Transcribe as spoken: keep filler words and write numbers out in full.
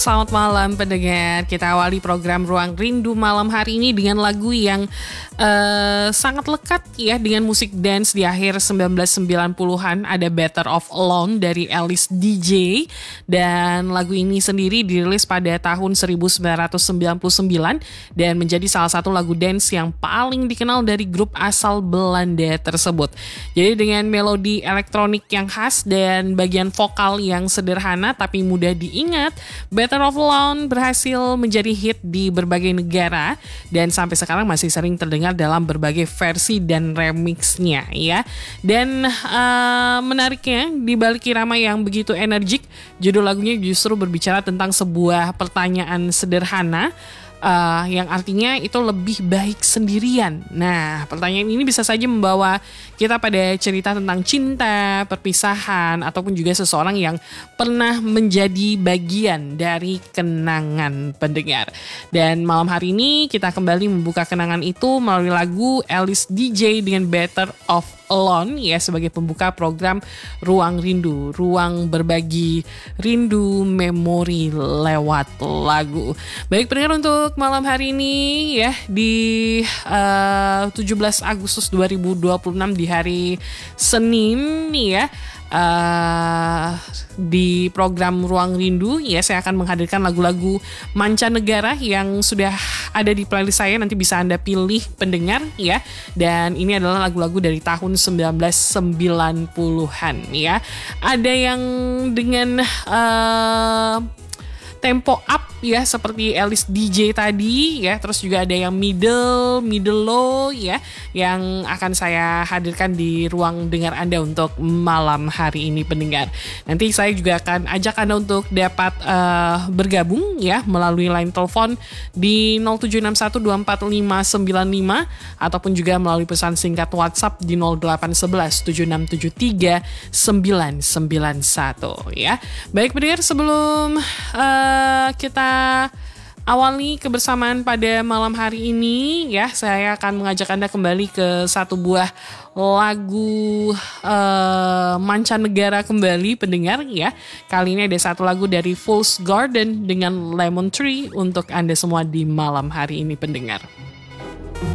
Selamat malam pendengar, kita awali program Ruang Rindu malam hari ini dengan lagu yang uh, sangat lekat ya dengan musik dance di akhir sembilan belas sembilan puluhan. Ada Better Off Alone dari Alice D J, dan lagu ini sendiri dirilis pada tahun seribu sembilan ratus sembilan puluh sembilan dan menjadi salah satu lagu dance yang paling dikenal dari grup asal Belanda tersebut. Jadi dengan melodi elektronik yang khas dan bagian vokal yang sederhana tapi mudah diingat, Better Off Alone berhasil menjadi hit di berbagai negara dan sampai sekarang masih sering terdengar dalam berbagai versi dan remixnya ya. Dan uh, menariknya di balik irama yang begitu energik, judul lagunya justru berbicara tentang sebuah pertanyaan sederhana Uh, yang artinya itu lebih baik sendirian. Nah, pertanyaan ini bisa saja membawa kita pada cerita tentang cinta, perpisahan, ataupun juga seseorang yang pernah menjadi bagian dari kenangan pendengar. Dan malam hari ini kita kembali membuka kenangan itu melalui lagu Alice D J dengan Better Off Alone ya, sebagai pembuka program Ruang Rindu, ruang berbagi rindu memori lewat lagu. Baik pendengar, untuk malam hari ini ya di uh, tujuh belas Agustus dua ribu dua puluh enam di hari Senin nih ya, Uh, di program Ruang Rindu ya, saya akan menghadirkan lagu-lagu mancanegara yang sudah ada di playlist saya. Nanti bisa Anda pilih pendengar ya. Dan ini adalah lagu-lagu dari tahun sembilan belas sembilan puluhan ya. Ada yang dengan uh, tempo up ya seperti Alice D J tadi ya, terus juga ada yang middle, middle low ya, yang akan saya hadirkan di ruang dengar Anda untuk malam hari ini pendengar. Nanti saya juga akan ajak Anda untuk dapat uh, bergabung ya melalui line telepon di nol tujuh enam satu dua empat lima sembilan lima ataupun juga melalui pesan singkat WhatsApp di nol delapan satu satu tujuh enam tujuh tiga sembilan sembilan satu ya. Baik pendengar, sebelum uh, kita awali kebersamaan pada malam hari ini ya, saya akan mengajak Anda kembali ke satu buah lagu uh, mancanegara kembali pendengar ya. Kali ini ada satu lagu dari Fool's Garden dengan Lemon Tree untuk Anda semua di malam hari ini pendengar.